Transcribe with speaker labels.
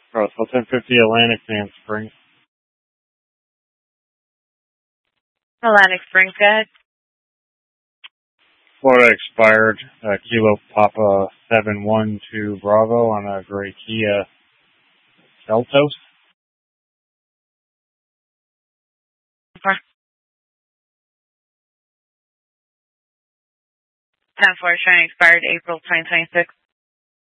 Speaker 1: Russell 1050 Atlantic Sand Springs.
Speaker 2: Atlantic Springs, go ahead.
Speaker 1: Florida expired. Kilo Papa 712 Bravo on a gray Kia Seltos.
Speaker 2: 10-4 showing expired April 2026.